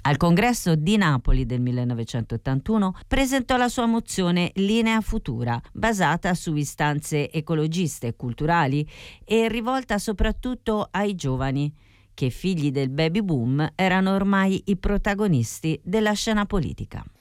Al congresso di Napoli del 1981 presentò la sua mozione Linea Futura, basata su istanze ecologiste e culturali e rivolta soprattutto ai giovani, che figli del baby boom erano ormai i protagonisti della scena politica.